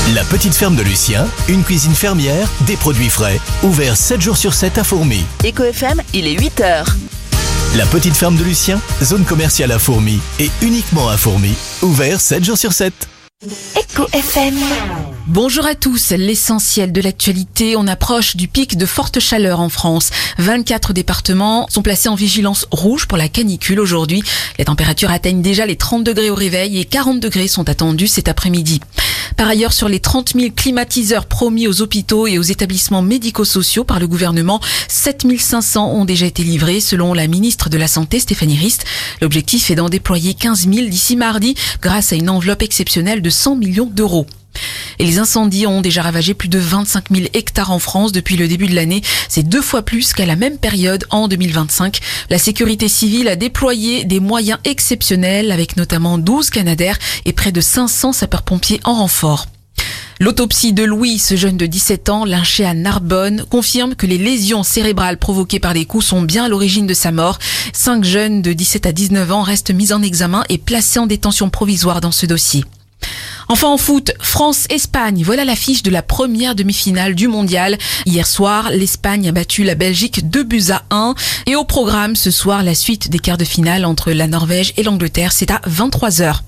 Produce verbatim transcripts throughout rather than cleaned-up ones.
La petite ferme de Lucien, une cuisine fermière, des produits frais, ouvert sept jours sur sept à Fourmies. Éco F M, il est huit heures. La petite ferme de Lucien, zone commerciale à Fourmies et uniquement à Fourmies, ouvert sept jours sur sept. Éco F M. Bonjour à tous, l'essentiel de l'actualité, on approche du pic de forte chaleur en France. vingt-quatre départements sont placés en vigilance rouge pour la canicule aujourd'hui. Les températures atteignent déjà les trente degrés au réveil et quarante degrés sont attendus cet après-midi. Par ailleurs, sur les trente mille climatiseurs promis aux hôpitaux et aux établissements médico-sociaux par le gouvernement, sept mille cinq cents ont déjà été livrés selon la ministre de la Santé Stéphanie Rist. L'objectif est d'en déployer quinze mille d'ici mardi grâce à une enveloppe exceptionnelle de cent millions d'euros. Et les incendies ont déjà ravagé plus de vingt-cinq mille hectares en France depuis le début de l'année. C'est deux fois plus qu'à la même période en deux mille vingt-cinq. La sécurité civile a déployé des moyens exceptionnels avec notamment douze Canadair et près de cinq cents sapeurs-pompiers en renfort. L'autopsie de Louis, ce jeune de dix-sept ans, lynché à Narbonne, confirme que les lésions cérébrales provoquées par les coups sont bien à l'origine de sa mort. Cinq jeunes de dix-sept à dix-neuf ans restent mis en examen et placés en détention provisoire dans ce dossier. Enfin en foot, France-Espagne, voilà l'affiche de la première demi-finale du mondial. Hier soir, l'Espagne a battu la Belgique deux buts à un. Et au programme ce soir, la suite des quarts de finale entre la Norvège et l'Angleterre, c'est à vingt-trois heures.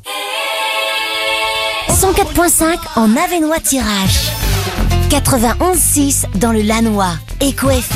cent quatre virgule cinq en Avesnois Tirage. quatre-vingt-onze virgule six dans le Lannoy. Éco F M.